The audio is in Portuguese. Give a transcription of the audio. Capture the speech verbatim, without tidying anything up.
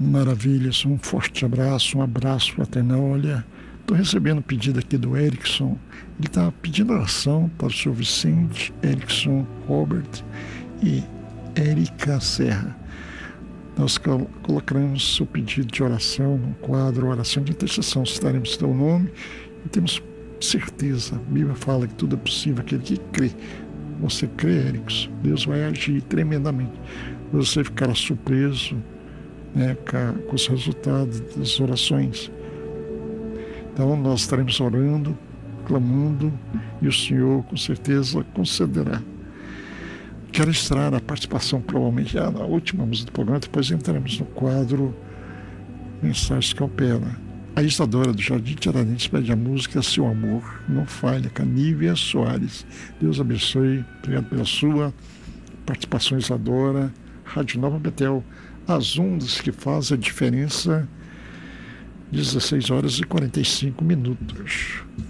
Maravilha, um forte abraço, um abraço fraternal. Olha, estou recebendo um pedido aqui do Erickson. Ele está pedindo oração para o senhor Vicente, Erickson, Robert e Érica Serra. Nós colocaremos o pedido de oração no quadro Oração de Intercessão. Citaremos teu nome e temos certeza. A Bíblia fala que tudo é possível aquele que crê. Você crê, Erickson? Deus vai agir tremendamente. Você ficará surpreso, né, com os resultados das orações. Então nós estaremos orando, clamando, e o Senhor com certeza concederá. Quero extrair a participação, provavelmente, já na última música do programa, depois entraremos no quadro Mensagens que Opera. A Isadora do Jardim Tiradentes pede a música Seu Amor Não Falha, Canívia Soares. Deus abençoe, obrigado pela sua participação, Isadora. Rádio Nova Betel, as ondas que fazem a diferença, dezesseis horas e quarenta e cinco minutos.